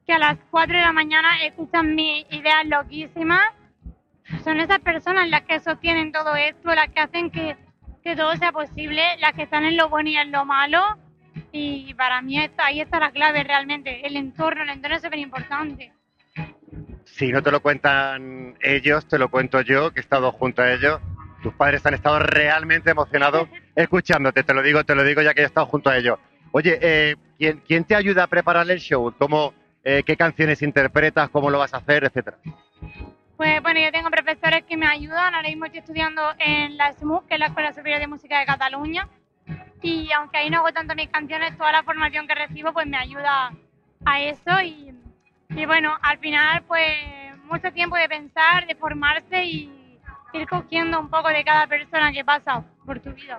que a las 4 de la mañana escuchan mis ideas loquísimas. Son esas personas las que sostienen todo esto, las que hacen que todo sea posible, las que están en lo bueno y en lo malo. Y para mí ahí está la clave realmente, el entorno es súper importante. Si no te lo cuentan ellos, te lo cuento yo, que he estado junto a ellos. Tus padres han estado realmente emocionados escuchándote, te lo digo ya que he estado junto a ellos. Oye, ¿quién te ayuda a preparar el show? ¿Qué canciones interpretas? ¿Cómo lo vas a hacer? Etcétera. Pues bueno, yo tengo profesores que me ayudan, ahora mismo estoy estudiando en la SMUC, que es la Escuela Superior de Música de Cataluña, y aunque ahí no hago tanto mis canciones, toda la formación que recibo pues me ayuda a eso y bueno, al final pues mucho tiempo de pensar, de formarse y ir cogiendo un poco de cada persona que pasa por tu vida.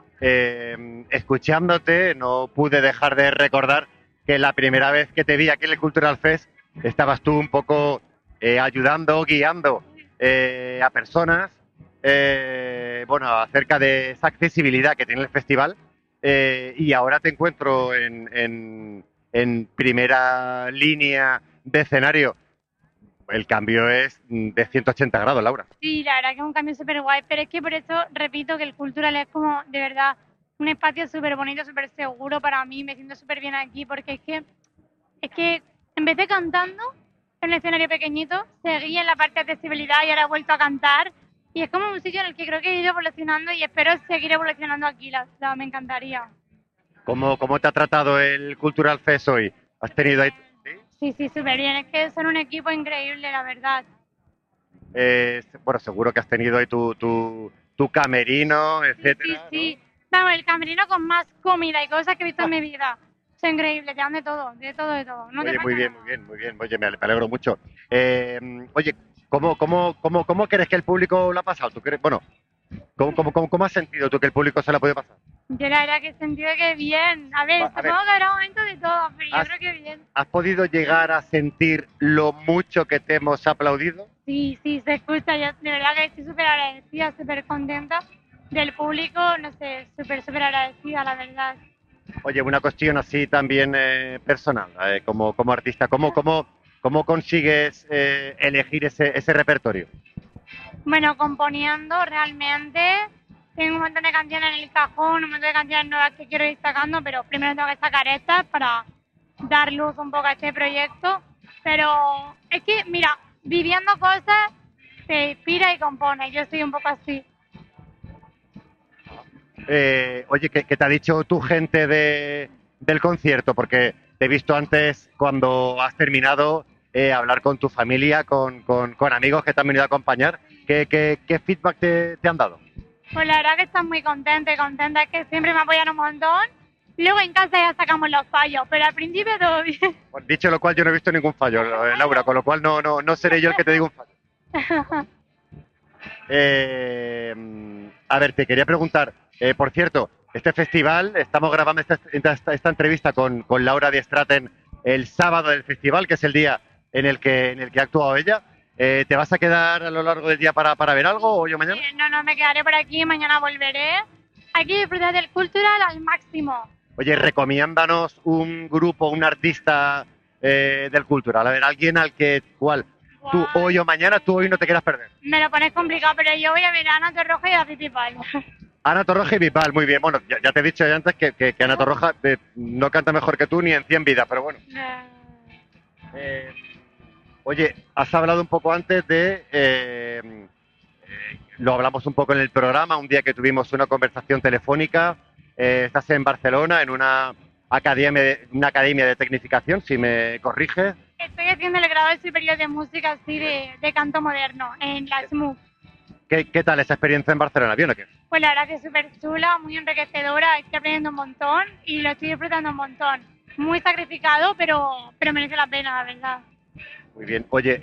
Escuchándote, no pude dejar de recordar que la primera vez que te vi aquí en el Cultural Fest estabas tú un poco ayudando, guiando a personas, bueno, acerca de esa accesibilidad que tiene el festival y ahora te encuentro en primera línea de escenario. El cambio es de 180 grados, Laura. Sí, la verdad que es un cambio súper guay, pero es que por eso repito que el cultural es como de verdad un espacio súper bonito, súper seguro para mí, me siento súper bien aquí porque es que empecé cantando en un escenario pequeñito, seguí en la parte de accesibilidad y ahora he vuelto a cantar y es como un sitio en el que creo que he ido evolucionando y espero seguir evolucionando aquí, la verdad, me encantaría. ¿Cómo te ha tratado el Cultural Fest hoy? ¿Has Súper tenido ahí? bien. Sí, sí, súper bien, es que son un equipo increíble, la verdad. Bueno, seguro que has tenido ahí tu camerino, Sí, sí, etcétera, ¿no? sí. Vamos, el camerino con más comida y cosas que he visto en mi vida. Es increíble, te dan de todo, de todo, de todo. No te Oye, muy falta bien, muy nada. bien, muy bien. Oye, me alegro mucho. Oye, ¿cómo crees que el público lo ha pasado? ¿Tú crees, bueno, cómo has sentido tú que el público se la puede pasar? Yo la verdad que he sentido que bien. A ver, A ver, supongo que habrá momentos de todo, pero yo ¿has, creo que bien. ¿has podido llegar a sentir lo mucho que te hemos aplaudido? Sí, sí, se escucha. Yo de verdad que estoy súper agradecida, súper contenta del público. No sé, súper, súper agradecida, la verdad. Oye, una cuestión así también personal, como artista, ¿cómo consigues elegir ese repertorio? Bueno, componiendo realmente. Tengo un montón de canciones en el cajón, un montón de canciones nuevas que quiero ir sacando, pero primero tengo que sacar estas para dar luz un poco a este proyecto. Pero es que, mira, viviendo cosas te inspira y compone. Yo soy un poco así. Oye, ¿qué te ha dicho tu gente del concierto? Porque te he visto antes, cuando has terminado, hablar con tu familia, con amigos que te han venido a acompañar. ¿Qué feedback te han dado? Pues la verdad que están muy contenta, contenta, es que siempre me apoyan un montón. Luego en casa ya sacamos los fallos, pero al principio todo bien. Pues dicho lo cual, yo no he visto ningún fallo, Laura, con lo cual no seré yo el que te diga un fallo. A ver, te quería preguntar, por cierto, este festival, estamos grabando esta entrevista con Laura Di Straten el sábado del festival, que es el día en el que ha actuado ella. ¿Te vas a quedar a lo largo del día para ver algo o yo mañana? No, no, me quedaré por aquí, mañana volveré. Hay que disfrutar del cultural al máximo. Oye, recomiéndanos un grupo, un artista del cultural. A ver, alguien cual tú hoy o mañana, tú hoy no te quieras perder. Me lo pones complicado, pero yo voy a ver a Ana Torroja y a Titi Palo. Ana Torroja y Bisbal, muy bien. Bueno, ya te he dicho ya antes que Ana Torroja no canta mejor que tú ni en 100 vidas, pero bueno. Eh, Oye, has hablado un poco antes lo hablamos un poco en el programa, un día que tuvimos una conversación telefónica. Estás en Barcelona, en una academia de tecnificación, si me corriges. Estoy haciendo el grado superior de música así de canto moderno en la SMUC. ¿Qué tal esa experiencia en Barcelona? ¿Bien o qué? Pues la verdad que es súper chula, muy enriquecedora, estoy aprendiendo un montón y lo estoy disfrutando un montón. Muy sacrificado, pero merece la pena, la verdad. Muy bien. Oye,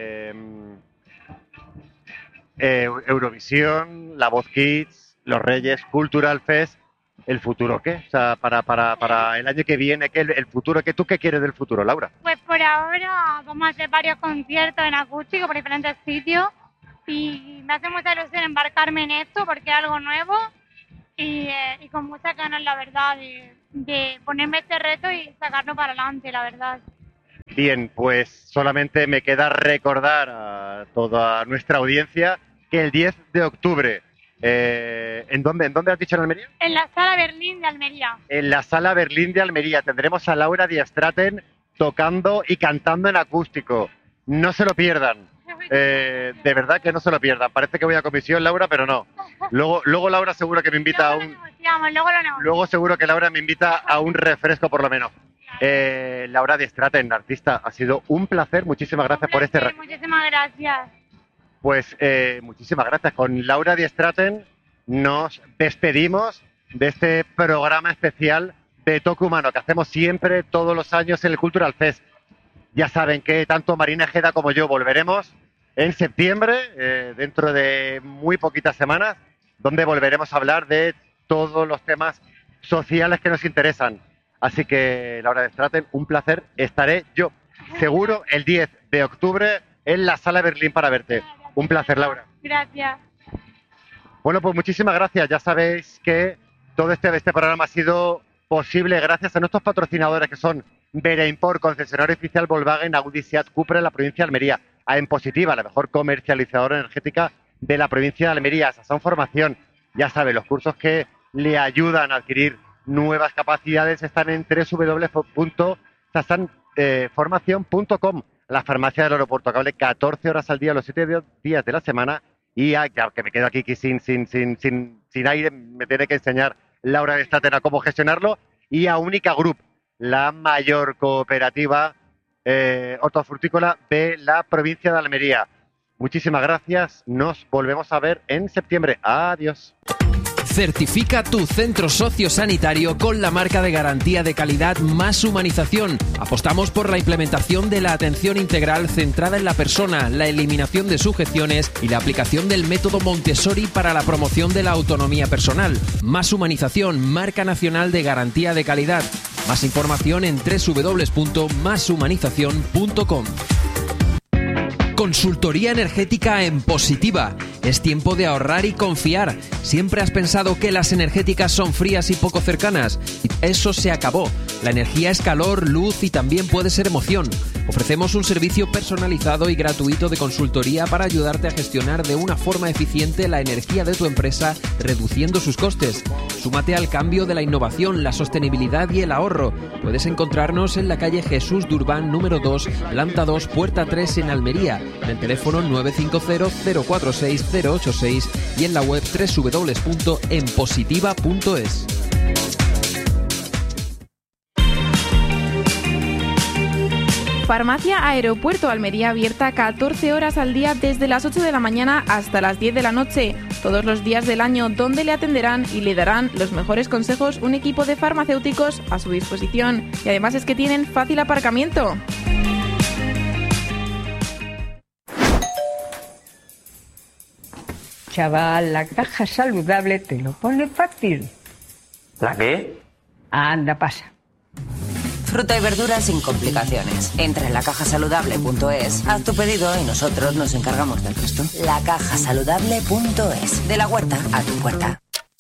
Eurovisión, La Voz Kids, Los Reyes, Cultural Fest, ¿el futuro qué? O sea, para el año que viene, el futuro, ¿tú qué quieres del futuro, Laura? Pues por ahora vamos a hacer varios conciertos en acústico por diferentes sitios y me hace mucha ilusión embarcarme en esto porque es algo nuevo y con muchas ganas, la verdad, de ponerme este reto y sacarlo para adelante, la verdad. Bien, pues solamente me queda recordar a toda nuestra audiencia que el 10 de octubre, ¿en dónde has dicho en Almería? En la Sala Berlín de Almería. En la Sala Berlín de Almería tendremos a Laura Die Straten tocando y cantando en acústico. No se lo pierdan. De verdad que no se lo pierdan. Parece que voy a comisión, Laura, pero no. Luego Laura seguro que me invita a un... Luego seguro que Laura me invita a un refresco por lo menos. Laura Die Straten, artista, ha sido un placer. Muchísimas gracias por este rato. Muchísimas gracias. Pues muchísimas gracias. Con Laura Die Straten nos despedimos de este programa especial de Toque Humano que hacemos siempre, todos los años en el Cultural Fest. Ya saben que tanto Marina Ejeda como yo volveremos en septiembre, dentro de muy poquitas semanas, donde volveremos a hablar de todos los temas sociales que nos interesan. Así que, Laura Die Straten, un placer. Estaré yo, seguro, el 10 de octubre en la Sala Berlín para verte. Un placer, Laura. Gracias. Bueno, pues muchísimas gracias. Ya sabéis que todo este programa ha sido posible gracias a nuestros patrocinadores que son Vera Import, concesionario oficial Volkswagen, Audi, Seat, Cupra en la provincia de Almería. A En Positiva, la mejor comercializadora energética de la provincia de Almería. Sasón Formación, ya sabe, los cursos que le ayudan a adquirir nuevas capacidades están en www.sasanformacion.com. La farmacia del aeropuerto Cable, 14 horas al día, los 7 días de la semana. Y ya que me quedo aquí sin aire, me tiene que enseñar Laura Die Straten a cómo gestionarlo. Y a Única Group, la mayor cooperativa hortofrutícola de la provincia de Almería. Muchísimas gracias. Nos volvemos a ver en septiembre. Adiós. Certifica tu centro sociosanitario con la marca de garantía de calidad Más Humanización. Apostamos por la implementación de la atención integral centrada en la persona, la eliminación de sujeciones y la aplicación del método Montessori para la promoción de la autonomía personal. Más Humanización, marca nacional de garantía de calidad. Más información en www.mashumanizacion.com. Consultoría energética En Positiva. Es tiempo de ahorrar y confiar. ¿Siempre has pensado que las energéticas son frías y poco cercanas? Eso se acabó. La energía es calor, luz y también puede ser emoción. Ofrecemos un servicio personalizado y gratuito de consultoría para ayudarte a gestionar de una forma eficiente la energía de tu empresa, reduciendo sus costes. Súmate al cambio de la innovación, la sostenibilidad y el ahorro. Puedes encontrarnos en la calle Jesús Durbán número 2, planta 2, puerta 3 en Almería, en el teléfono 950-046-086 y en la web www.enpositiva.es. Farmacia Aeropuerto Almería abierta 14 horas al día desde las 8 de la mañana hasta las 10 de la noche, todos los días del año, donde le atenderán y le darán los mejores consejos un equipo de farmacéuticos a su disposición. Y además es que tienen fácil aparcamiento. Chaval, la caja saludable te lo pone fácil. ¿La qué? Anda, pasa. Fruta y verdura sin complicaciones. Entra en lacajasaludable.es, haz tu pedido y nosotros nos encargamos del resto. Lacajasaludable.es, de la huerta a tu puerta.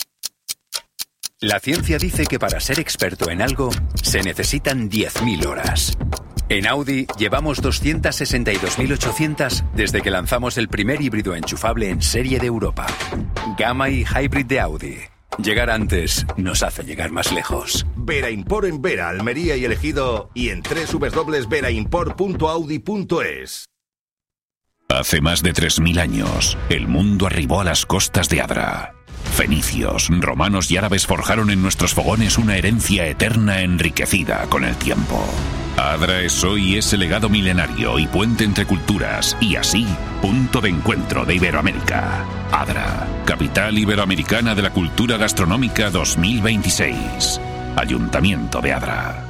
La ciencia dice que para ser experto en algo se necesitan 10.000 horas. En Audi llevamos 262.800 desde que lanzamos el primer híbrido enchufable en serie de Europa. Gamma y Hybrid de Audi. Llegar antes nos hace llegar más lejos. Vera Import en Vera, Almería y El Ejido y en www.veraimport.audi.es. Hace más de 3.000 años, el mundo arribó a las costas de Adra. Fenicios, romanos y árabes forjaron en nuestros fogones una herencia eterna enriquecida con el tiempo. Adra es hoy ese legado milenario y puente entre culturas, y así, punto de encuentro de Iberoamérica. Adra, capital iberoamericana de la cultura gastronómica 2026. Ayuntamiento de Adra.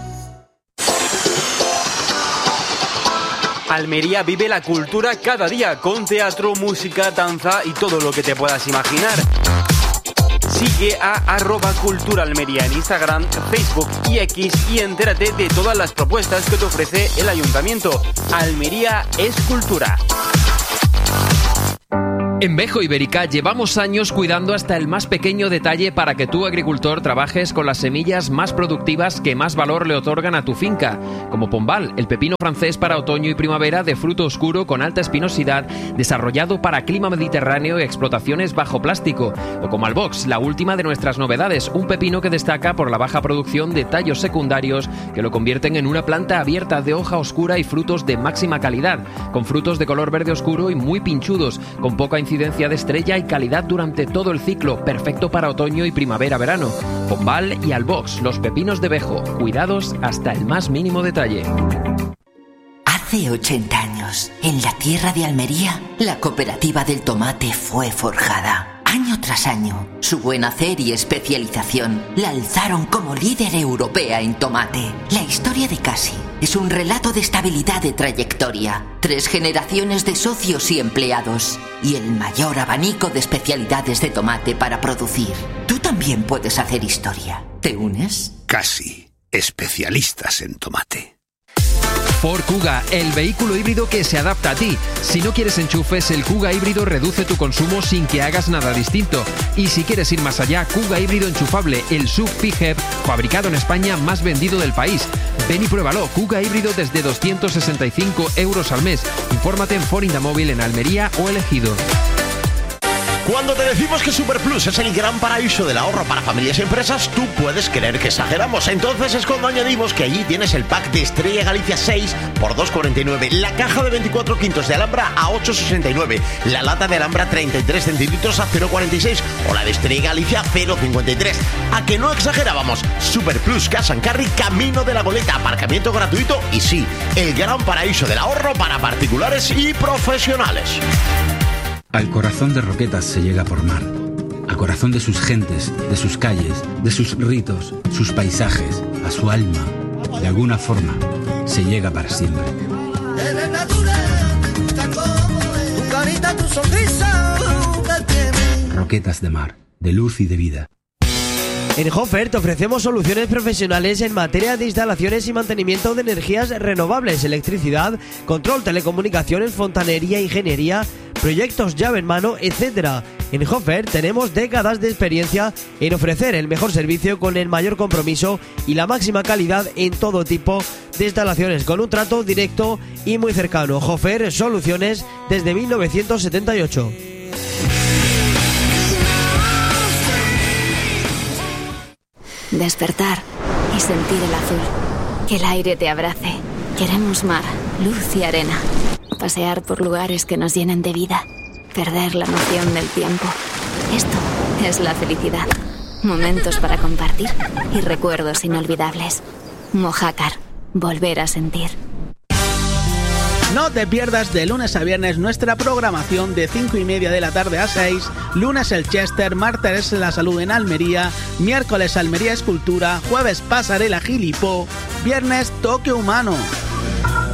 Almería vive la cultura cada día con teatro, música, danza y todo lo que te puedas imaginar. Sigue a @culturaalmería en Instagram, Facebook y X y entérate de todas las propuestas que te ofrece el Ayuntamiento. Almería es cultura. En Bejo Ibérica llevamos años cuidando hasta el más pequeño detalle para que tú, agricultor, trabajes con las semillas más productivas que más valor le otorgan a tu finca, como Pombal, el pepino francés para otoño y primavera de fruto oscuro con alta espinosidad, desarrollado para clima mediterráneo y explotaciones bajo plástico, o como Albox, la última de nuestras novedades, un pepino que destaca por la baja producción de tallos secundarios que lo convierten en una planta abierta de hoja oscura y frutos de máxima calidad, con frutos de color verde oscuro y muy pinchudos, con poca incidencia de estrella y calidad durante todo el ciclo, perfecto para otoño y primavera-verano. Pombal y Albox, los pepinos de Bejo, cuidados hasta el más mínimo detalle. Hace 80 años, en la tierra de Almería, la cooperativa del tomate fue forjada. Año tras año, su buen hacer y especialización la alzaron como líder europea en tomate. La historia de Casi es un relato de estabilidad de trayectoria, 3 generaciones de socios y empleados y el mayor abanico de especialidades de tomate para producir. Tú también puedes hacer historia. ¿Te unes? Casi, especialistas en tomate. Ford Kuga, el vehículo híbrido que se adapta a ti. Si no quieres enchufes, el Kuga híbrido reduce tu consumo sin que hagas nada distinto. Y si quieres ir más allá, Kuga híbrido enchufable, el SUV PHEV, fabricado en España, más vendido del país. Ven y pruébalo, Kuga híbrido desde 265 euros al mes. Infórmate en Ford Indamóvil en Almería o El Ejido. Cuando te decimos que Superplus es el gran paraíso del ahorro para familias y empresas, tú puedes creer que exageramos. Entonces es cuando añadimos que allí tienes el pack de Estrella Galicia 6 por 2,49, la caja de 24 quintos de Alhambra a 8,69, la lata de Alhambra 33 centilitros a 0,46 o la de Estrella Galicia 0,53. ¿A que no exagerábamos? Superplus Cash and Carry, camino de la Goleta, aparcamiento gratuito y sí, el gran paraíso del ahorro para particulares y profesionales. Al corazón de Roquetas se llega por mar, al corazón de sus gentes, de sus calles, de sus ritos, sus paisajes, a su alma. De alguna forma, se llega para siempre. Roquetas de mar, de luz y de vida. En Hofer te ofrecemos soluciones profesionales en materia de instalaciones y mantenimiento de energías renovables, electricidad, control, telecomunicaciones, fontanería, ingeniería, proyectos llave en mano, etc. En Hofer tenemos décadas de experiencia en ofrecer el mejor servicio con el mayor compromiso y la máxima calidad en todo tipo de instalaciones, con un trato directo y muy cercano. Hofer, soluciones desde 1978. Despertar y sentir el azul, que el aire te abrace. Queremos mar, luz y arena. Pasear por lugares que nos llenen de vida. Perder la noción del tiempo. Esto es la felicidad. Momentos para compartir y recuerdos inolvidables. Mojácar, volver a sentir. No te pierdas de lunes a viernes nuestra programación de 5:30 de la tarde a 6, lunes el Chester, martes la salud en Almería, miércoles Almería Escultura, jueves Pasarela Gilipó, viernes Toque Humano.